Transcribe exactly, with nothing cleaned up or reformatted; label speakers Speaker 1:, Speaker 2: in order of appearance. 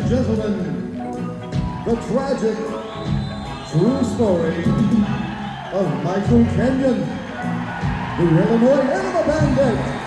Speaker 1: and gentlemen, the tragic true story of Michael Kenyon, the Illinois Enema Bandit.